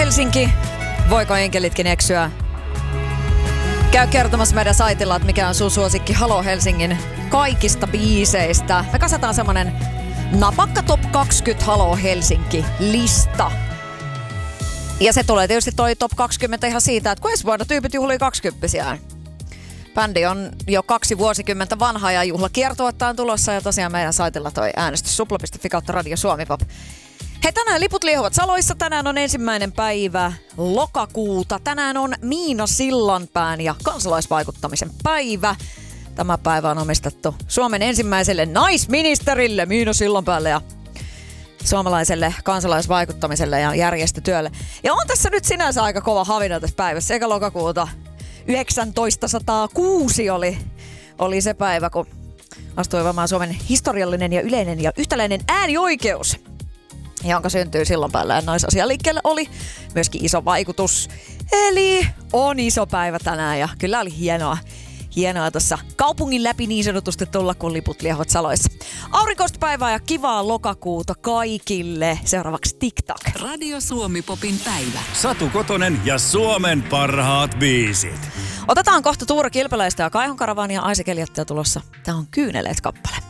Helsinki, voiko enkelitkin eksyä? Käy kertomassa meidän saitilla, että mikä on sun suosikki Halo Helsingin kaikista biiseistä. Me kasataan semmonen napakka top 20 Halo Helsinki-lista. Ja se tulee tietysti toi top 20 ihan siitä, että kun ensi vuonna tyypit juhlii 20-vuotiaan. Bändi on jo 2 vuosikymmentä vanha ja juhlakiertuetta on tulossa ja tosiaan meidän saitilla toi äänestys supla.fi kautta Radio Suomi Pop. Hei, tänään liput liehuvat saloissa. Tänään on 1. päivä lokakuuta. Tänään on Miina Sillanpään ja kansalaisvaikuttamisen päivä. Tämä päivä on omistettu Suomen ensimmäiselle naisministerille Miina Sillanpäälle ja suomalaiselle kansalaisvaikuttamiselle ja järjestötyölle. Ja on tässä nyt sinänsä aika kova havina tässä päivässä. Eikä lokakuuta 1906 oli se päivä, kun astui voimaan Suomen historiallinen ja yleinen ja yhtäläinen äänioikeus, jonka syntyy Sillanpäällä ja naisasialiikkeelle oli myöskin iso vaikutus. Eli on iso päivä tänään ja kyllä oli hienoa tuossa kaupungin läpi niin sanotusti tulla, kun liput liehuvat saloissa. Aurinkoista päivää ja kivaa lokakuuta kaikille. Seuraavaksi TikTok. Radio Suomi Popin päivä. Satu Kotonen ja Suomen parhaat biisit. Otetaan kohta Tuura Kilpeläistä ja Kaihon Karavaan ja Aise Keliattia tulossa. Tää on Kyyneleet kappale.